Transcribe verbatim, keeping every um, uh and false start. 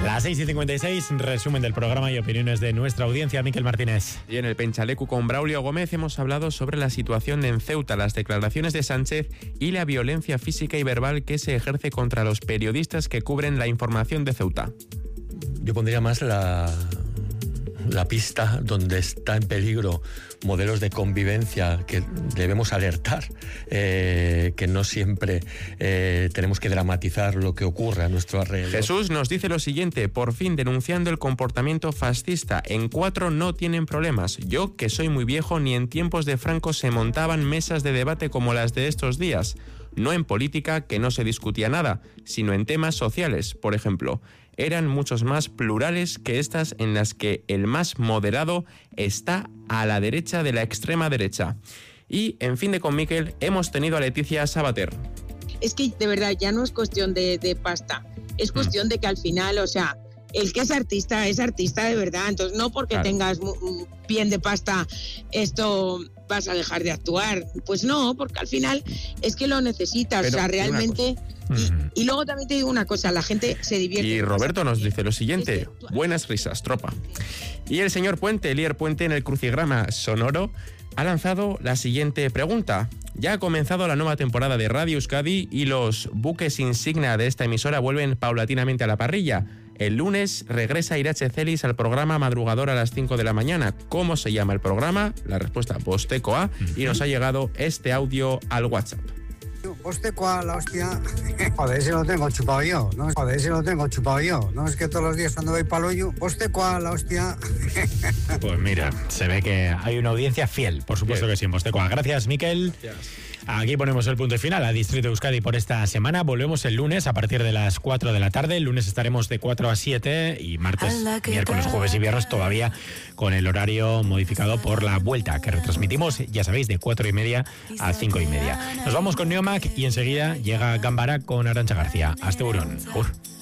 Las seis y cincuenta y seis, resumen del programa y opiniones de nuestra audiencia, Miquel Martínez. Y en el Penchalecu con Braulio Gómez hemos hablado sobre la situación en Ceuta, las declaraciones de Sánchez y la violencia física y verbal que se ejerce contra los periodistas que cubren la información de Ceuta. Yo pondría más la, la pista donde está en peligro modelos de convivencia que debemos alertar, eh, que no siempre eh, tenemos que dramatizar lo que ocurre a nuestro alrededor. Jesús nos dice lo siguiente: por fin denunciando el comportamiento fascista. En Cuatro no tienen problemas. Yo, que soy muy viejo, ni en tiempos de Franco se montaban mesas de debate como las de estos días. No en política, que no se discutía nada, sino en temas sociales, por ejemplo. Eran muchos más plurales que estas en las que el más moderado está a la derecha de la extrema derecha. Y, en fin de con Miquel, hemos tenido a Leticia Sabater. Es que, de verdad, ya no es cuestión de, de pasta, es cuestión de que al final, o sea, el que es artista, es artista de verdad. Entonces, no porque claro. tengas bien de pasta, esto vas a dejar de actuar. Pues no, porque al final es que lo necesitas. Pero, o sea, realmente... Y, y luego también te digo una cosa, la gente se divierte. Y Roberto nos dice lo siguiente: buenas risas, tropa. Y el señor Puente, Elier Puente, en el crucigrama sonoro, ha lanzado la siguiente pregunta. Ya ha comenzado la nueva temporada de Radio Euskadi y los buques insignia de esta emisora vuelven paulatinamente a la parrilla. El lunes regresa Irache Celis al programa madrugador a las cinco de la mañana. ¿Cómo se llama el programa? La respuesta, Bostecoa. Y nos ha llegado este audio al WhatsApp. Bostecoa, la hostia. Joder, si lo tengo chupado yo, ¿no? Joder, si lo tengo chupado yo. No es que todos los días cuando voy para el hoyo, Bostecoa, la hostia. Pues mira, se ve que hay una audiencia fiel, por supuesto Bien. que sí, en Bostecoa. Gracias, Miquel. Gracias. Aquí ponemos el punto final a Distrito Euskadi por esta semana. Volvemos el lunes a partir de las cuatro de la tarde. El lunes estaremos de cuatro a siete y martes, miércoles, jueves y viernes todavía con el horario modificado por la vuelta que retransmitimos, ya sabéis, de cuatro y media a cinco y media. Nos vamos con Neomac y enseguida llega Gambara con Arantxa García. Hasta Burón. Ur.